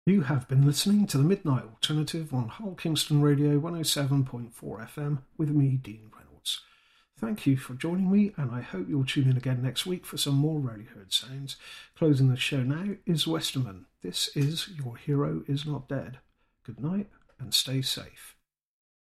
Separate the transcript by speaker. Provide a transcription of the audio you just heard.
Speaker 1: You have been listening to the Midnight Alternative on Hull Kingston Radio 107.4 FM with me, Dean Reynolds. Thank you for joining me, and I hope you'll tune in again next week for some more rarely heard sounds. Closing the show now is Westerman. This is Your Hero Is Not Dead. Good night and stay safe.